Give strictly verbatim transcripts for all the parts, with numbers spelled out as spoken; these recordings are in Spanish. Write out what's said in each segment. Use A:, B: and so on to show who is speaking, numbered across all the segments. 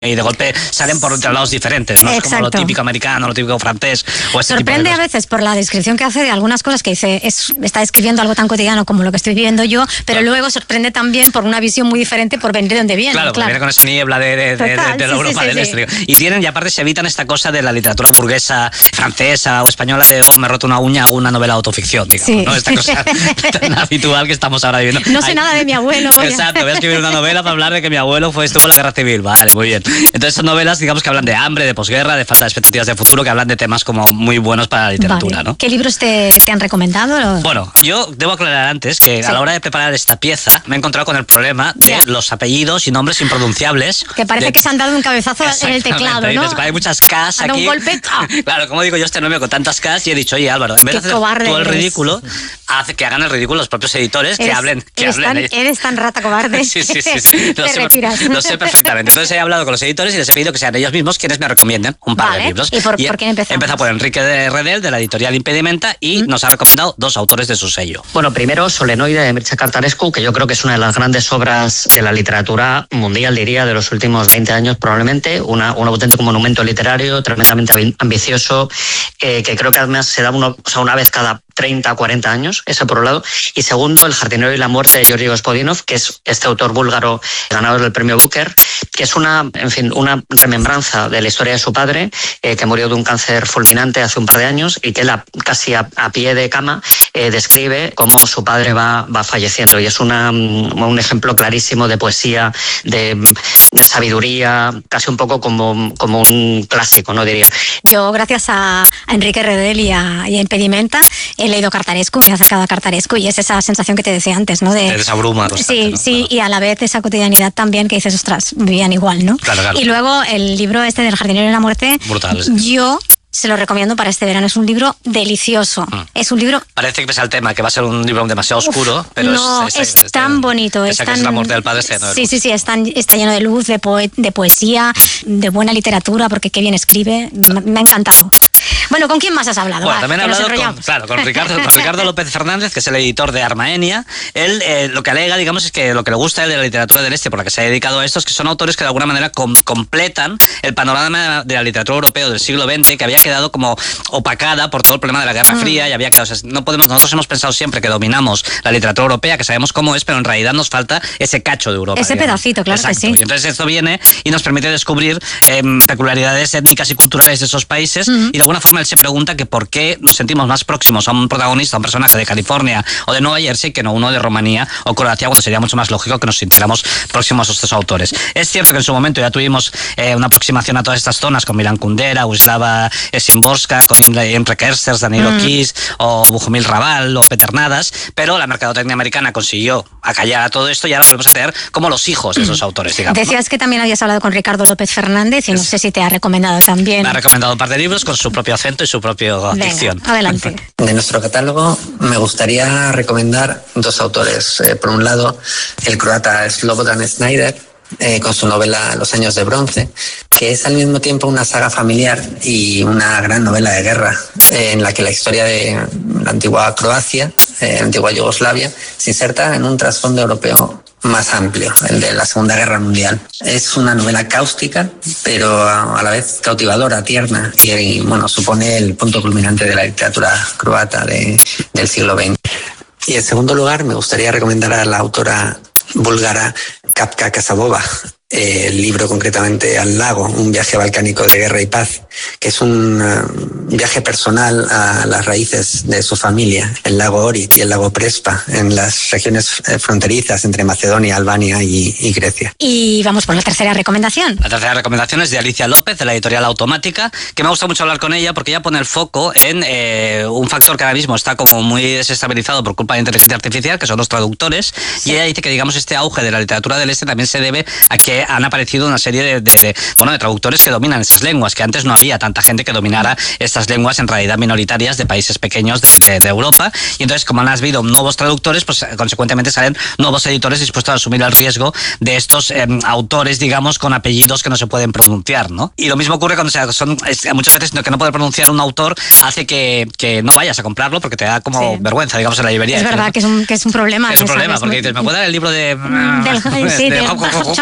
A: y de golpe salen por otros lados diferentes, no es como lo típico americano, lo típico francés o este
B: Sorprende
A: tipo de
B: a veces por la descripción que hace de algunas cosas que dice, es, está describiendo algo tan cotidiano como lo que estoy viviendo yo, pero claro. luego sorprende también por una visión muy diferente por venir de donde viene.
A: Claro, claro. viene con esa niebla de, de, de, de, de la
B: sí,
A: Europa
B: sí,
A: del
B: sí,
A: Este.
B: sí.
A: Y tienen, y aparte se evitan esta cosa de la literatura burguesa francesa o española de, oh, me he roto una uña, hago una novela de autoficción, digamos, sí. ¿no? Esta cosa tan habitual que estamos ahora viviendo.
B: No sé Ay, nada de mi abuelo. Voy
A: exacto, voy a escribir una novela para hablar de que mi abuelo fue, estuvo en la guerra civil, vale, muy bien. Entonces son novelas, digamos, que hablan de hambre, de posguerra, de falta de expectativas de futuro, que hablan de temas como muy buenos para la literatura, vale. ¿no?
B: ¿Qué libros te, te han recomendado?
A: Bueno, yo debo aclarar antes que sí. a la hora de preparar esta pieza me he encontrado con el problema de ya. los apellidos y nombres impronunciables.
B: Que parece
A: de...
B: que se han dado un cabezazo en el teclado, ¿no?
A: Dices, hay muchas Ks aquí.
B: Un golpe.
A: Claro, como digo yo este nombre con tantas Ks y he dicho, oye Álvaro, en vez de hacer todo el ridículo, hace que hagan el ridículo los propios editores,
B: eres,
A: que hablen. Que
B: eres,
A: hablen
B: tan, eres tan rata cobarde.
A: sí, sí, sí. sí. Lo,
B: te
A: sé,
B: retiras.
A: lo sé perfectamente. Entonces he hablado con los editores y les he pedido que sean ellos mismos quienes me recomienden un par
B: vale.
A: de libros.
B: ¿Y por,
A: y
B: por quién empezamos?
A: Empieza por Enrique de Redel, de la editorial Impedimenta, y ¿Mm? nos ha recomendado dos autores de su sello.
C: Bueno, primero Solenoide de Mircea Cartarescu, que yo creo que es una de las grandes obras de la literatura mundial, diría, de los últimos veinte años probablemente, una, un auténtico monumento literario, tremendamente ambicioso, eh, que creo que además se da uno, o sea, una vez cada treinta, cuarenta años, eso por un lado. Y segundo, El jardinero y la muerte de Georgi Gospodinov, que es este autor búlgaro ganador del premio Booker, que es una, en fin, una remembranza de la historia de su padre, eh, que murió de un cáncer fulminante hace un par de años y que él a, casi a, a pie de cama eh, describe cómo su padre va, va falleciendo. Y es una, un ejemplo clarísimo de poesía, de, de sabiduría, casi un poco como, como un clásico, ¿no? Diría.
B: Yo, gracias a, a Enrique Redel y a, y a Impedimenta, he leído Cartarescu, me he acercado a Cartarescu y es esa sensación que te decía antes, ¿no? De,
A: de esa bruma constante,
B: sí,
A: ¿no?
B: sí,
A: Claro.
B: y a la vez esa cotidianidad también que dices, ostras, vivían igual, ¿no?
A: Claro, claro.
B: Y luego el libro este del jardinero y la muerte,
A: brutal.
B: Yo se lo recomiendo para este verano, es un libro delicioso. Mm. Es un libro...
A: Parece que pesa el tema, que va a ser un libro demasiado oscuro, Uf, pero
B: no,
A: es,
B: es,
A: es,
B: es tan bonito.
A: Esa
B: es
A: que
B: tan,
A: es la muerte del padre, está lleno de
B: sí,
A: luz.
B: sí, sí, está, está lleno de luz, de, poe, de poesía, de buena literatura, porque qué bien escribe, me, me ha encantado. Bueno, ¿con quién más has hablado?
A: Bueno,
B: Va,
A: también he hablado con, claro, con, Ricardo, con Ricardo López Fernández, que es el editor de Armaenia. Él eh, lo que alega, digamos, es que lo que le gusta a él de la literatura del Este, por la que se ha dedicado a esto, es que son autores que de alguna manera com completan el panorama de la literatura europea del siglo veinte, que había quedado como opacada por todo el problema de la Guerra Fría, y había quedado, o sea, no podemos, nosotros hemos pensado siempre que dominamos la literatura europea, que sabemos cómo es, pero en realidad nos falta ese cacho de Europa.
B: Ese
A: digamos.
B: pedacito, claro.
A: Exacto.
B: Que sí.
A: Y entonces esto viene y nos permite descubrir eh, peculiaridades étnicas y culturales de esos países, uh-huh. y de alguna forma él se pregunta que por qué nos sentimos más próximos a un protagonista, a un personaje de California o de Nueva Jersey, que no uno de Rumanía o Croacia, cuando sería mucho más lógico que nos sintiéramos próximos a estos autores. Es cierto que en su momento ya tuvimos eh, una aproximación a todas estas zonas con Milan Kundera, Wisława Szymborska, con Imre Kersters, Danilo mm. Kiss o Bohumil Raval o Peter Nadas, pero la mercadotecnia americana consiguió acallar a todo esto y ahora podemos hacer como los hijos de esos autores, digamos.
B: Decías, ¿no?, que también habías hablado con Ricardo López Fernández y no sé si te ha recomendado también.
A: Me ha recomendado un par de libros con su propio acento y su propio
B: Venga,
A: dicción.
B: Adelante.
D: De nuestro catálogo me gustaría recomendar dos autores. Eh, por un lado, el croata Slobodan Snyder, eh, con su novela Los años de bronce, que es al mismo tiempo una saga familiar y una gran novela de guerra, eh, en la que la historia de la antigua Croacia, eh, la antigua Yugoslavia, se inserta en un trasfondo europeo más amplio, el de la Segunda Guerra Mundial. Es una novela cáustica, pero a la vez cautivadora, tierna, y, y bueno, supone el punto culminante de la literatura croata de, del siglo veinte. Y en segundo lugar, me gustaría recomendar a la autora búlgara Kapka Kasabova, eh, el libro concretamente Al lago, un viaje balcánico de guerra y paz, que es un uh, viaje personal a las raíces de su familia, el lago Ohrid y el lago Prespa, en las regiones fronterizas entre Macedonia, Albania y, y Grecia.
B: Y vamos por la tercera recomendación.
A: La tercera recomendación es de Alicia López, de la editorial Automática, que me gusta mucho hablar con ella porque ella pone el foco en eh, un factor que ahora mismo está como muy desestabilizado por culpa de la inteligencia artificial, que son los traductores, sí. Y ella dice que, digamos, este auge de la literatura del Este también se debe a que han aparecido una serie de, de, de, bueno, de traductores que dominan esas lenguas, que antes no había tanta gente que dominara estas lenguas en realidad minoritarias de países pequeños de, de, de Europa, y entonces como han habido nuevos traductores, pues consecuentemente salen nuevos editores dispuestos a asumir el riesgo de estos eh, autores, digamos, con apellidos que no se pueden pronunciar, ¿no? Y lo mismo ocurre cuando se, son, es, muchas veces que no poder pronunciar un autor hace que, que no vayas a comprarlo porque te da como sí. vergüenza, digamos, en la librería.
B: Es verdad que es un, que es un problema.
A: Es un problema,
B: ¿sabes?
A: porque dices, ¿me puede dar el libro de...
B: Del,
A: de,
B: sí,
A: de,
B: de,
A: de
B: no,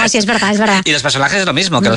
B: sí, es verdad, es verdad.
A: Y los personajes es lo mismo, que